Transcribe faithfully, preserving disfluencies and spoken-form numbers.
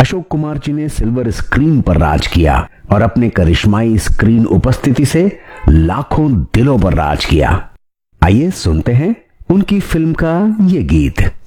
अशोक कुमार जी ने silver screen पर राज किया और अपने करिश्माई स्क्रीन उपस्थिति से लाखों दिलों पर राज किया। आइए सुनते हैं उनकी फिल्म का ये गीत।